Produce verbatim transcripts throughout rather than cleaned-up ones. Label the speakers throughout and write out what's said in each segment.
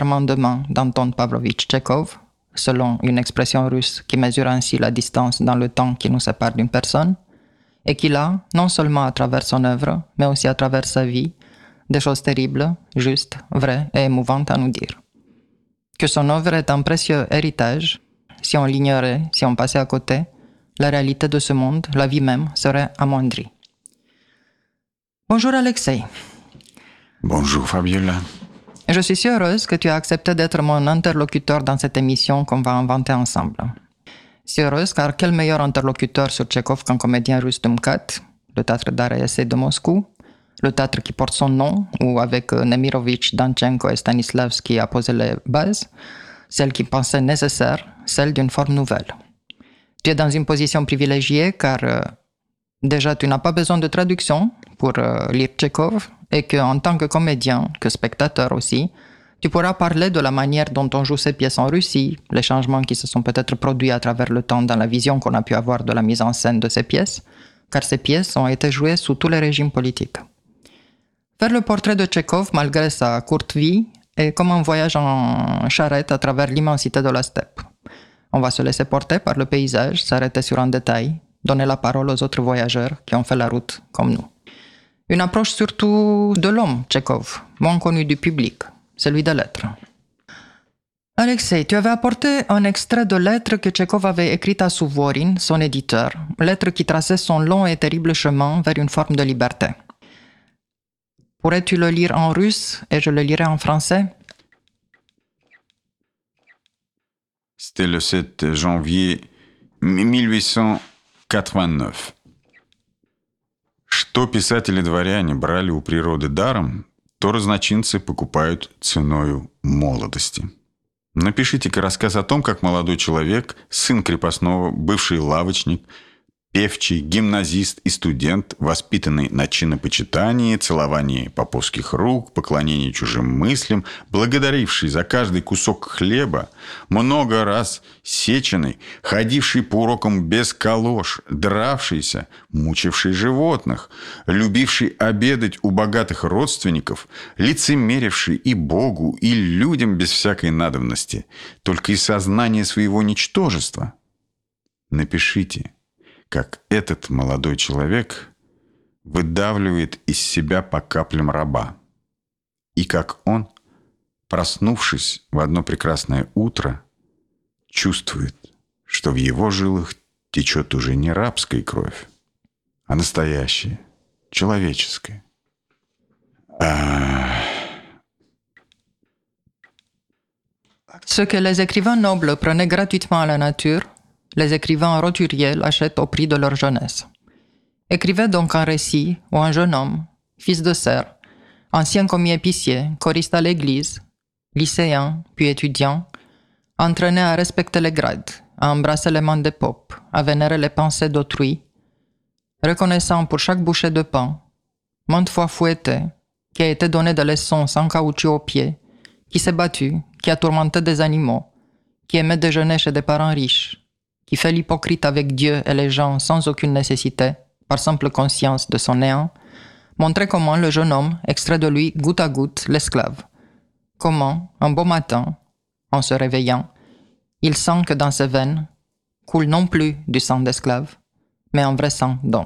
Speaker 1: commandement d'Anton Pavlovitch Tchekhov, selon une expression russe qui mesure ainsi la distance dans le temps qui nous sépare d'une personne, et qu'il a, non seulement à travers son œuvre, mais aussi à travers sa vie, des choses terribles, justes, vraies et émouvantes à nous dire. Que son œuvre est un précieux héritage. Si on l'ignorait, si on passait à côté, la réalité de ce monde, la vie même, serait amoindrie. Bonjour Alexei.
Speaker 2: Bonjour Fabiola.
Speaker 1: Je suis si heureuse que tu as accepté d'être mon interlocuteur dans cette émission qu'on va inventer ensemble. Si heureuse car quel meilleur interlocuteur sur Tchekhov qu'un comédien russe de MKAT, le théâtre d'art et essai de Moscou, le théâtre qui porte son nom, où avec Nemirovitch, Danchenko et Stanislavski a posé les bases, celle qui pensait nécessaire, celle d'une forme nouvelle. Tu es dans une position privilégiée car euh, déjà tu n'as pas besoin de traduction pour euh, lire Tchekhov et qu'en tant que comédien, que spectateur aussi, tu pourras parler de la manière dont on joue ces pièces en Russie, les changements qui se sont peut-être produits à travers le temps dans la vision qu'on a pu avoir de la mise en scène de ces pièces, car ces pièces ont été jouées sous tous les régimes politiques. Faire le portrait de Tchekhov malgré sa courte vie est comme un voyage en charrette à travers l'immensité de la steppe. On va se laisser porter par le paysage, s'arrêter sur un détail, donner la parole aux autres voyageurs qui ont fait la route comme nous. Une approche surtout de l'homme, Tchekhov, moins connu du public, celui de l'être. Alexei, tu avais apporté un extrait de lettre que Tchekhov avait écrite à Souvorin, son éditeur, lettre qui traçait son long et terrible chemin vers une forme de liberté. Pourrais-tu le lire en russe et je le lirai en français?
Speaker 2: C'était le sept janvier mille huit cent quatre-vingt-neuf. Что писатели-дворяне брали у природы даром, то разночинцы покупают ценою молодости. Напишите-ка рассказ о том, как молодой человек, сын крепостного, бывший лавочник, певчий, гимназист и студент, воспитанный на чинопочитании, целовании поповских рук, поклонении чужим мыслям, благодаривший за каждый кусок хлеба, много раз сеченный, ходивший по урокам без калош, дравшийся, мучивший животных, любивший обедать у богатых родственников, лицемеривший и Богу, и людям без всякой надобности, только из сознания своего ничтожества. Напишите, как этот молодой человек выдавливает из себя по каплям раба, и как он, проснувшись в одно прекрасное утро, чувствует, что в его жилах течет уже не рабская кровь, а настоящая, человеческая. А...
Speaker 1: Ce que les écrivains nobles prenaient gratuitement à la nature, les écrivains roturiers l'achètent au prix de leur jeunesse. Écrivez donc un récit où un jeune homme, fils de serf, ancien commis épicier, choriste à l'église, lycéen, puis étudiant, entraîné à respecter les grades, à embrasser les mains des popes, à vénérer les pensées d'autrui, reconnaissant pour chaque bouchée de pain, maintes fois fouetté, qui a été donné des leçons sans caoutchouc aux pieds, qui s'est battu, qui a tourmenté des animaux, qui aimait déjeuner chez des parents riches, qui fait l'hypocrite avec Dieu et les gens sans aucune nécessité, par simple conscience de son néant, montrait comment le jeune homme extrait de lui goutte à goutte l'esclave. Comment, un beau matin, en se réveillant, il sent que dans ses veines coule non plus du sang d'esclave, mais un vrai sang d'homme.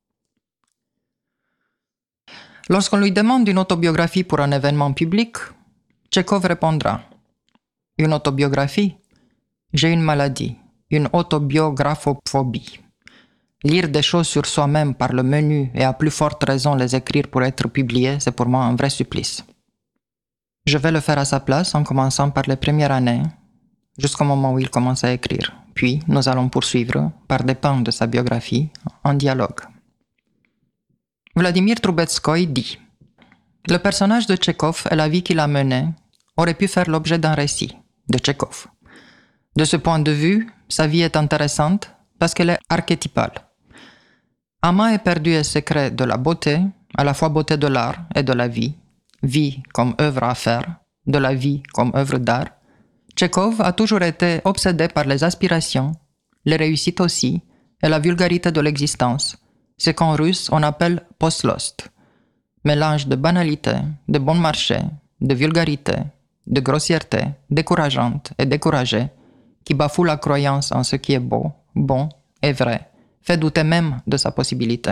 Speaker 1: Lorsqu'on lui demande une autobiographie pour un événement public, Tchekhov répondra « Une autobiographie? J'ai une maladie. Une autobiographophobie. Lire des choses sur soi-même par le menu et à plus forte raison les écrire pour être publiées, c'est pour moi un vrai supplice. Je vais le faire à sa place en commençant par les premières années, jusqu'au moment où il commence à écrire. Puis, nous allons poursuivre par des pans de sa biographie en dialogue. Vladimir Trubetskoy dit « Le personnage de Tchekhov et la vie qu'il a menée auraient pu faire l'objet d'un récit de Tchekhov. De ce point de vue, sa vie est intéressante parce qu'elle est archétypale. Ama est perdu et secret de la beauté, à la fois beauté de l'art et de la vie, vie comme œuvre à faire, de la vie comme œuvre d'art. Tchekhov a toujours été obsédé par les aspirations, les réussites aussi, et la vulgarité de l'existence, ce qu'en russe on appelle postlost, mélange de banalité, de bon marché, de vulgarité, de grossièreté, décourageante et découragée, qui bafoue la croyance en ce qui est beau, bon et vrai, fait douter même de sa possibilité.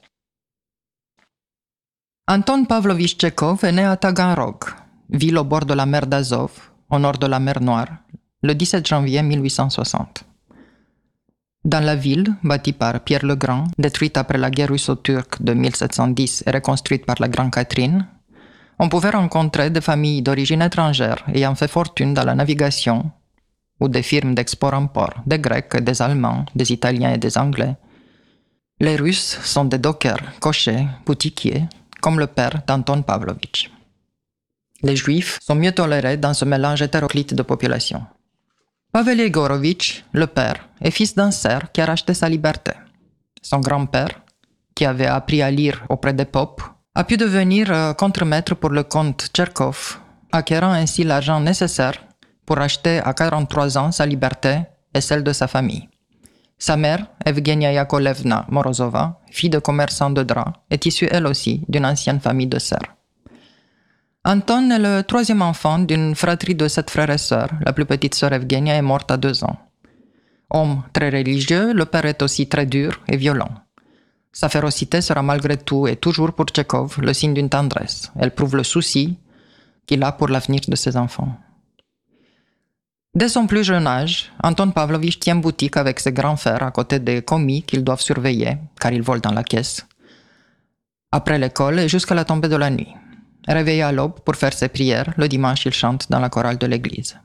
Speaker 1: Anton Pavlovich Tchekhov est né à Taganrog, ville au bord de la mer d'Azov, au nord de la mer Noire, le dix-sept janvier mille huit cent soixante. Dans la ville, bâtie par Pierre le Grand, détruite après la guerre russo-turque de mille sept cent dix et reconstruite par la Grande Catherine, on pouvait rencontrer des familles d'origine étrangère ayant fait fortune dans la navigation ou des firmes d'export-import, des Grecs, des Allemands, des Italiens et des Anglais. Les Russes sont des dockers, cochers, boutiquiers, comme le père d'Anton Pavlovitch. Les Juifs sont mieux tolérés dans ce mélange hétéroclite de population. Pavel Yegorovitch, le père, est fils d'un serf qui a racheté sa liberté. Son grand-père, qui avait appris à lire auprès des popes, a pu devenir euh, contremaître pour le comte Tcherkov, acquérant ainsi l'argent nécessaire pour acheter à quarante-trois ans sa liberté et celle de sa famille. Sa mère, Evgenia Yakovlevna Morozova, fille de commerçant de draps, est issue elle aussi d'une ancienne famille de serfs. Anton est le troisième enfant d'une fratrie de sept frères et sœurs. La plus petite sœur Evgenia est morte à deux ans. Homme très religieux, le père est aussi très dur et violent. Sa férocité sera malgré tout et toujours pour Tchekhov le signe d'une tendresse. Elle prouve le souci qu'il a pour l'avenir de ses enfants. Dès son plus jeune âge, Anton Pavlovitch tient boutique avec ses grands frères à côté des commis qu'ils doivent surveiller, car ils volent dans la caisse, après l'école et jusqu'à la tombée de la nuit. Réveillé à l'aube pour faire ses prières, le dimanche il chante dans la chorale de l'église.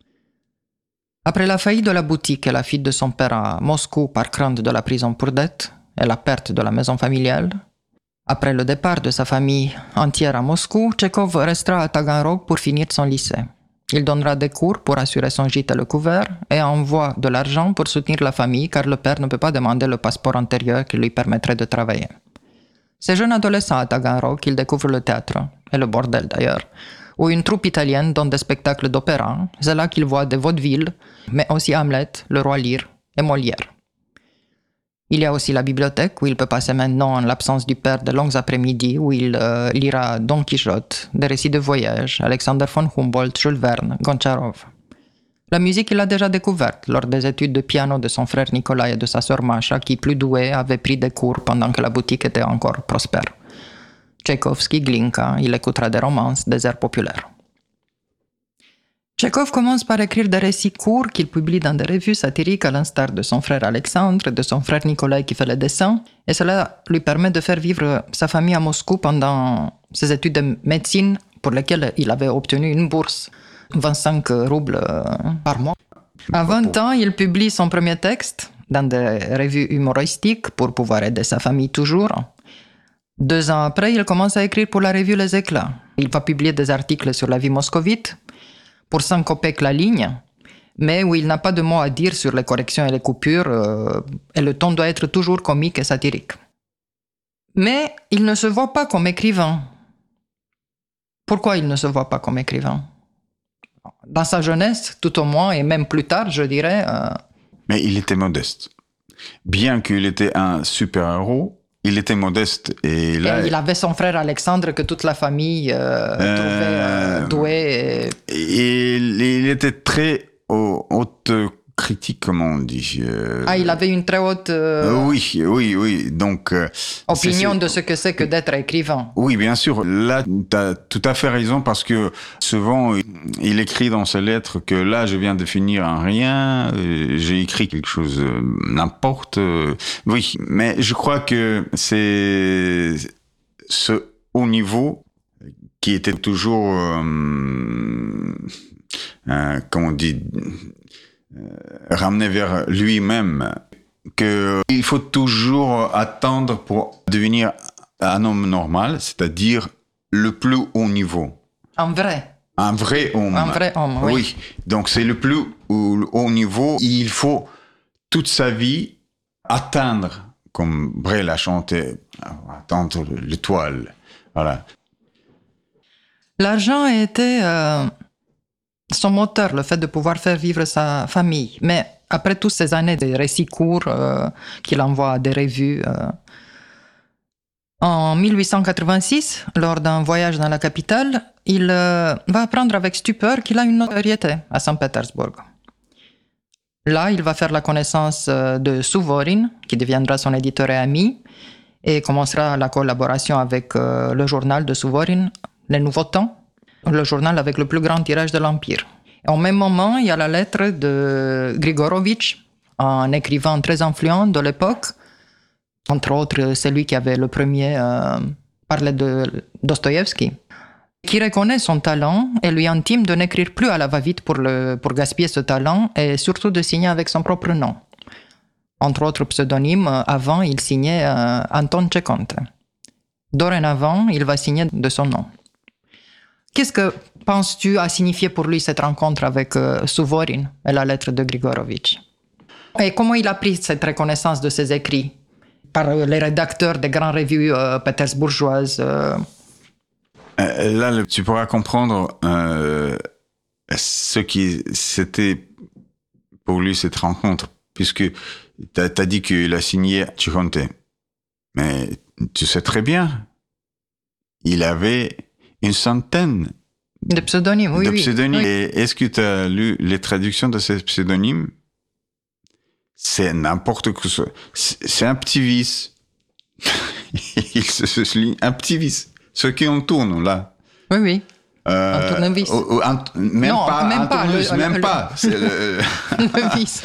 Speaker 1: Après la faillite de la boutique et la fuite de son père à Moscou par crainte de la prison pour dette et la perte de la maison familiale, après le départ de sa famille entière à Moscou, Tchekhov restera à Taganrog pour finir son lycée. Il donnera des cours pour assurer son gîte et le couvert et envoie de l'argent pour soutenir la famille car le père ne peut pas demander le passeport antérieur qui lui permettrait de travailler. C'est jeune adolescent à Taganrog qu'il découvre le théâtre, et le bordel d'ailleurs, ou une troupe italienne donne des spectacles d'opéra. C'est là qu'il voit des vaudevilles, mais aussi Hamlet, le roi Lear et Molière. Il y a aussi la bibliothèque où il peut passer maintenant, en l'absence du père, de longues après-midi où il euh, lira Don Quichotte, des récits de voyage, Alexander von Humboldt, Jules Verne, Goncharov. La musique, il l'a déjà découverte lors des études de piano de son frère Nikolai et de sa sœur Masha, qui, plus doués, avaient pris des cours pendant que la boutique était encore prospère. Tchaïkovski, Glinka, il écoutera des romances, des airs populaires. Tchekhov commence par écrire des récits courts qu'il publie dans des revues satiriques à l'instar de son frère Alexandre et de son frère Nikolai qui fait les dessins, et cela lui permet de faire vivre sa famille à Moscou pendant ses études de médecine pour lesquelles il avait obtenu une bourse, vingt-cinq roubles par mois. À vingt ans, il publie son premier texte dans des revues humoristiques pour pouvoir aider sa famille toujours. Deux ans après, il commence à écrire pour la revue Les Éclats. Il va publier des articles sur la vie moscovite, pour cinq kopecks la ligne, mais où il n'a pas de mots à dire sur les corrections et les coupures, euh, et le ton doit être toujours comique et satirique. Mais il ne se voit pas comme écrivain. Pourquoi il ne se voit pas comme écrivain ? Dans sa jeunesse, tout au moins, et même plus tard, je dirais... Euh...
Speaker 2: Mais il était modeste. Bien qu'il était un super-héros, il était modeste et là...
Speaker 1: Et il avait son frère Alexandre que toute la famille euh, euh, trouvait euh, doué. Et...
Speaker 2: et il était très haute critique, comme on dit. Euh...
Speaker 1: Ah, il avait une très haute... Euh...
Speaker 2: Oui, oui, oui. Donc... Euh,
Speaker 1: opinion
Speaker 2: c'est...
Speaker 1: de ce que c'est que d'être écrivain.
Speaker 2: Oui, bien sûr. Là, tu as tout à fait raison parce que souvent, il écrit dans ses lettres que là, je viens de finir un rien, j'ai écrit quelque chose, n'importe. Oui, mais je crois que c'est ce haut niveau qui était toujours, euh, euh, comment on dit, euh, ramené vers lui-même, qu'il faut toujours attendre pour devenir un homme normal, c'est-à-dire le plus haut niveau.
Speaker 1: Un vrai.
Speaker 2: Un vrai homme.
Speaker 1: Un vrai homme, oui.
Speaker 2: Oui, donc c'est le plus haut niveau. Il faut toute sa vie atteindre, comme Brel a chanté, atteindre l'étoile. Voilà.
Speaker 1: L'argent a été euh, son moteur, le fait de pouvoir faire vivre sa famille. Mais après toutes ces années de récits courts euh, qu'il envoie à des revues, euh, en mille huit cent quatre-vingt-six, lors d'un voyage dans la capitale, il euh, va apprendre avec stupeur qu'il a une notoriété à Saint-Pétersbourg. Là, il va faire la connaissance de Suvorin, qui deviendra son éditeur et ami, et commencera la collaboration avec euh, le journal de Suvorin, Les Nouveaux Temps, le journal avec le plus grand tirage de l'Empire. Et au même moment, il y a la lettre de Grigorovitch, un écrivain très influent de l'époque, entre autres celui qui avait le premier euh, parlé de Dostoïevski, qui reconnaît son talent et lui intime de n'écrire plus à la va-vite pour, le, pour gaspiller ce talent et surtout de signer avec son propre nom. Entre autres pseudonymes, avant, il signait euh, Anton Tchekonte. Dorénavant, il va signer de son nom. Qu'est-ce que penses-tu a signifié pour lui cette rencontre avec euh, Suvorin et la lettre de Grigorovitch? Et comment il a pris cette reconnaissance de ses écrits par les rédacteurs des grandes revues euh, pétersbourgeoises euh,
Speaker 2: Là, tu pourras comprendre euh, ce qui c'était pour lui cette rencontre, puisque tu as dit qu'il a signé Tchekonte. Mais tu sais très bien, il avait une centaine
Speaker 1: de pseudonymes. Oui,
Speaker 2: de
Speaker 1: oui,
Speaker 2: pseudonymes.
Speaker 1: Oui.
Speaker 2: Et est-ce que tu as lu les traductions de ces pseudonymes? C'est n'importe quoi. C'est un petit vice. Il se souligne un petit vice. Ce qui en tourne, là.
Speaker 1: Oui, oui.
Speaker 2: Euh,
Speaker 1: un tournevis.
Speaker 2: Ou, un, même
Speaker 1: non,
Speaker 2: pas.
Speaker 1: Même
Speaker 2: un
Speaker 1: pas.
Speaker 2: Le, même
Speaker 1: le,
Speaker 2: pas. C'est le,
Speaker 1: le vis.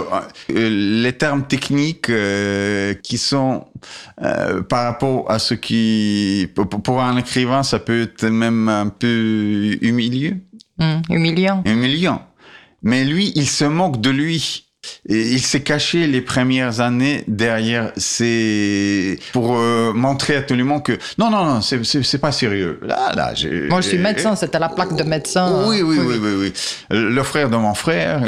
Speaker 2: Les termes techniques euh, qui sont euh, par rapport à ce qui... Pour, pour un écrivain, ça peut être même un peu humiliant.
Speaker 1: Mmh, humiliant.
Speaker 2: Humiliant. Mais lui, il se moque de lui. Et il s'est caché les premières années derrière ses... pour euh, montrer à tout le monde que non, non, non, c'est, c'est, c'est pas sérieux. Là, là, j'ai...
Speaker 1: Moi, je suis médecin, c'était la plaque de médecin.
Speaker 2: Oui, oui, oui, oui, oui. oui. Le frère de mon frère.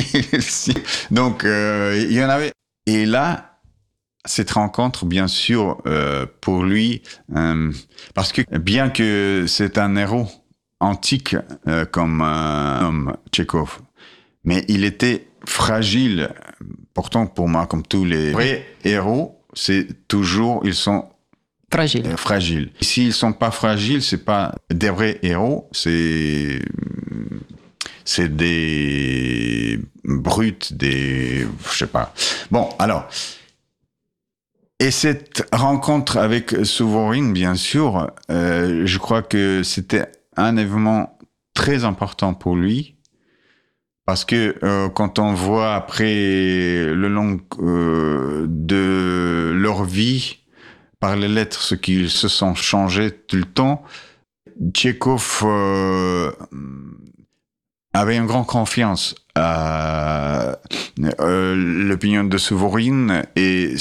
Speaker 2: Donc, euh, il y en avait. Et là, cette rencontre, bien sûr, euh, pour lui, euh, parce que bien que c'est un héros antique euh, comme un homme, Tchekhov, mais il était fragile. Pourtant, pour moi, comme tous les vrais héros, c'est toujours, ils sont
Speaker 1: fragiles.
Speaker 2: Euh, fragiles. S'ils sont pas fragiles, c'est pas des vrais héros, c'est c'est des brutes, des, je sais pas. Bon, alors. Et cette rencontre avec Suvorin, bien sûr, euh, je crois que c'était un événement très important pour lui. Parce que euh, quand on voit après le long euh, de leur vie, par les lettres, ce qu'ils se sont changés tout le temps, Tchekhov euh, avait une grande confiance à euh, l'opinion de Suvorin et...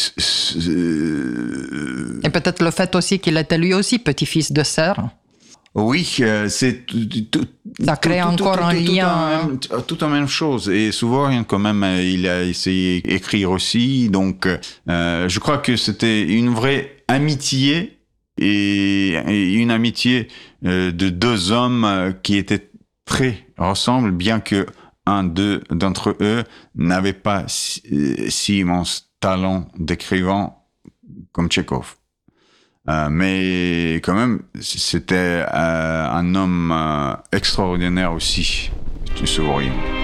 Speaker 1: Euh, et peut-être le fait aussi qu'il était lui aussi petit-fils de serf.
Speaker 2: Oui, euh, c'est tout, tout,
Speaker 1: ça crée tout, encore tout, un tout, lien.
Speaker 2: Tout, tout, tout la même chose. Et souvent, quand même, il a essayé d'écrire aussi. Donc, euh, je crois que c'était une vraie amitié et, et une amitié euh, de deux hommes qui étaient très ensemble, bien que un deux d'entre eux n'avait pas si, si immense talent d'écrivain comme Tchekhov. Euh, mais quand même, c'était euh, un homme euh, extraordinaire aussi, Suvorin.